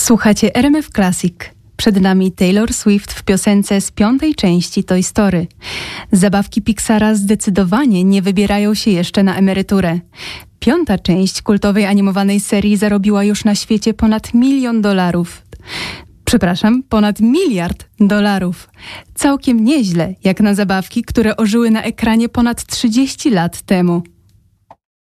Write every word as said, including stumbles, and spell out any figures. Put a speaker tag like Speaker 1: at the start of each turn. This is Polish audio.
Speaker 1: Słuchacie R M F Classic. Przed nami Taylor Swift w piosence z piątej części Toy Story. Zabawki Pixara zdecydowanie nie wybierają się jeszcze na emeryturę. Piąta część kultowej animowanej serii zarobiła już na świecie ponad milion dolarów. Przepraszam, ponad miliard dolarów. Całkiem nieźle, jak na zabawki, które ożyły na ekranie ponad trzydzieści lat temu.